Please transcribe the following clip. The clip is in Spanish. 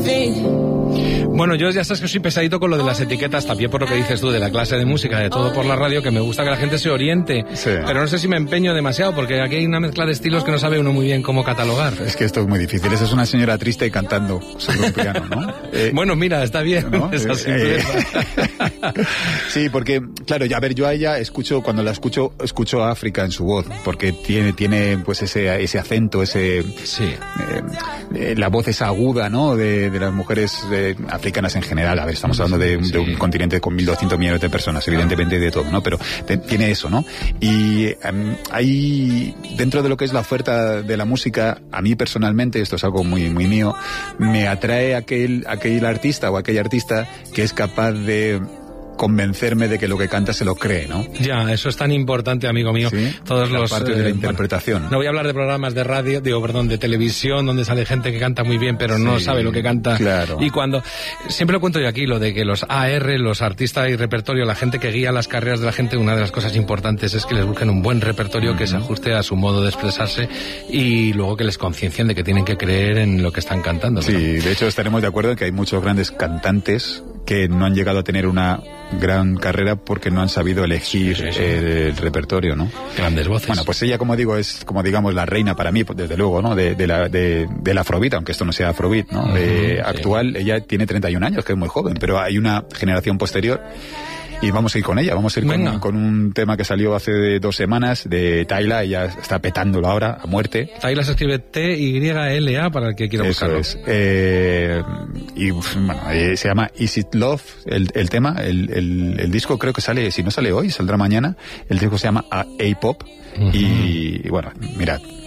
Bueno, yo ya sabes que soy pesadito con lo de las etiquetas, también por lo que dices tú de la clase de música, de todo por la radio, que me gusta que la gente se oriente, sí. Pero no sé si me empeño demasiado, porque aquí hay una mezcla de estilos que no sabe uno muy bien cómo catalogar. Es que esto es muy difícil, esa es una señora triste y cantando sobre un piano, ¿no? Bueno, mira, está bien, ¿no? Esa simpleza. Sí, porque, claro, a ver, yo a ella cuando la escucho a África en su voz, porque tiene pues ese acento, sí. La voz esa aguda, ¿no? De las mujeres africanas en general. A ver, estamos hablando de un continente con 1.200 millones de personas, evidentemente de todo, ¿no? Pero tiene eso, ¿no? Y hay, dentro de lo que es la oferta de la música, a mí personalmente, esto es algo muy, muy mío, me atrae aquel artista o aquella artista que es capaz de convencerme de que lo que canta se lo cree, ¿no? Ya, eso es tan importante, amigo mío. ¿Sí? Todos la los parte de la interpretación. No voy a hablar de programas de radio, de televisión, donde sale gente que canta muy bien, pero no sabe lo que canta. Claro. Y cuando siempre lo cuento yo aquí, lo de que los AR, los artistas y repertorio, la gente que guía las carreras de la gente, una de las cosas importantes es que les busquen un buen repertorio que se ajuste a su modo de expresarse y luego que les conciencien de que tienen que creer en lo que están cantando. Sí, ¿no? De hecho estaremos de acuerdo en que hay muchos grandes cantantes que no han llegado a tener una gran carrera porque no han sabido elegir el repertorio, ¿no? Grandes voces. Bueno, pues ella, como digo, es como digamos la reina para mí, desde luego, ¿no? Del afrobeat, aunque esto no sea afrobeat, ¿no? Actual, ella tiene 31 años, que es muy joven, pero hay una generación posterior. Y vamos a ir con ella, vamos a ir con un tema que salió hace 2 semanas de Tyla, ella está petándolo ahora a muerte. Tyla se escribe Tyla para el que quiera buscarlo. Eso es. Y bueno, se llama Is It Love, el tema, el disco creo que sale, si no sale hoy, saldrá mañana. El disco se llama A-Pop. Y bueno, mirad.